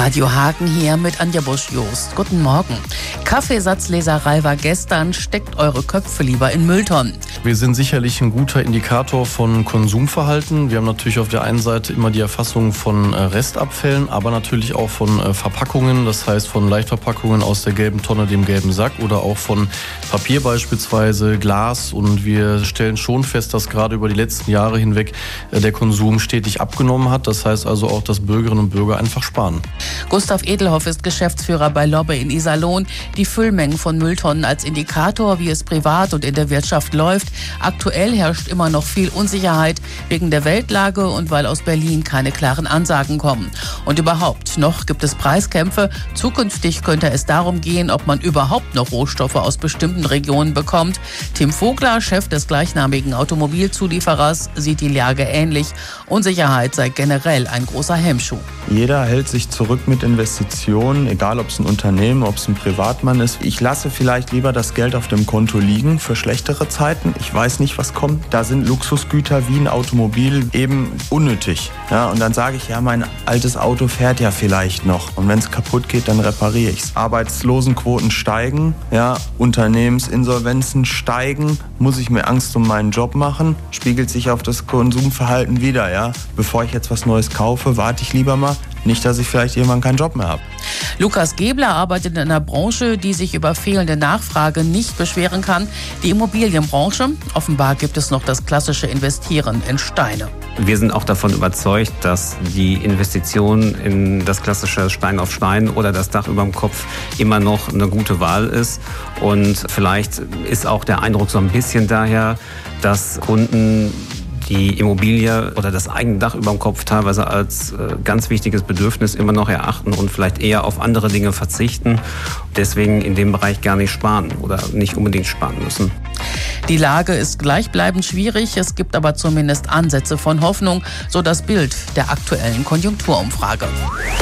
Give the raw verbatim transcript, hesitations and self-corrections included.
Radio Hagen hier mit Anja Busch-Jost. Guten Morgen. Kaffeesatzleserei war gestern. Steckt eure Köpfe lieber in Mülltonnen. Wir sind sicherlich ein guter Indikator von Konsumverhalten. Wir haben natürlich auf der einen Seite immer die Erfassung von Restabfällen, aber natürlich auch von Verpackungen. Das heißt von Leichtverpackungen aus der gelben Tonne, dem gelben Sack oder auch von Papier beispielsweise, Glas. Und wir stellen schon fest, dass gerade über die letzten Jahre hinweg der Konsum stetig abgenommen hat. Das heißt also auch, dass Bürgerinnen und Bürger einfach sparen. Gustav Edelhoff ist Geschäftsführer bei Lobbe in Iserlohn. Die Füllmengen von Mülltonnen als Indikator, wie es privat und in der Wirtschaft läuft. Aktuell herrscht immer noch viel Unsicherheit wegen der Weltlage und weil aus Berlin keine klaren Ansagen kommen. Und überhaupt, noch gibt es Preiskämpfe. Zukünftig könnte es darum gehen, ob man überhaupt noch Rohstoffe aus bestimmten Regionen bekommt. Tim Vogler, Chef des gleichnamigen Automobilzulieferers, sieht die Lage ähnlich. Unsicherheit sei generell ein großer Hemmschuh. Jeder hält sich zurück mit Investitionen, egal ob es ein Unternehmen, ob es ein Privatmann ist. Ich lasse vielleicht lieber das Geld auf dem Konto liegen für schlechtere Zeiten. Ich weiß nicht, was kommt. Da sind Luxusgüter wie ein Automobil eben unnötig. Ja, und dann sage ich, ja, mein altes Auto fährt ja vielleicht noch. Und wenn es kaputt geht, dann repariere ich es. Arbeitslosenquoten steigen, ja, Unternehmensinsolvenzen steigen. Muss ich mir Angst um meinen Job machen? Spiegelt sich auf das Konsumverhalten wieder, ja. Bevor ich jetzt was Neues kaufe, warte ich lieber mal. Nicht, dass ich vielleicht irgendwann keinen Job mehr habe. Lukas Gebler arbeitet in einer Branche, die sich über fehlende Nachfrage nicht beschweren kann. Die Immobilienbranche. Offenbar gibt es noch das klassische Investieren in Steine. Wir sind auch davon überzeugt, dass die Investition in das klassische Stein auf Stein oder das Dach über dem Kopf immer noch eine gute Wahl ist. Und vielleicht ist auch der Eindruck so ein bisschen daher, dass Kunden die Immobilie oder das eigene Dach über dem Kopf teilweise als äh, ganz wichtiges Bedürfnis immer noch erachten und vielleicht eher auf andere Dinge verzichten. Deswegen in dem Bereich gar nicht sparen oder nicht unbedingt sparen müssen. Die Lage ist gleichbleibend schwierig. Es gibt aber zumindest Ansätze von Hoffnung, so das Bild der aktuellen Konjunkturumfrage.